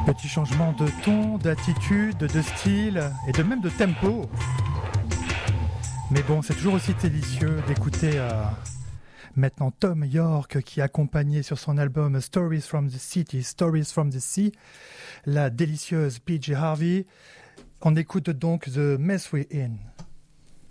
Petit changement de ton, d'attitude, de style et de même de tempo. Mais bon, c'est toujours aussi délicieux d'écouter maintenant Thom Yorke qui accompagnait sur son album Stories from the City, Stories from the Sea, la délicieuse PJ Harvey. On écoute donc The Mess We're In.